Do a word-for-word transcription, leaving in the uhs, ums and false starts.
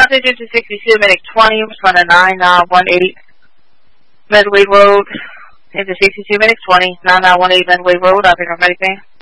Message into sixty-two, minute twenty, respond to nine nine one eight Medway Road, into sixty-two, minute twenty, nine nine one eight Medway Road, I think I'm ready, man.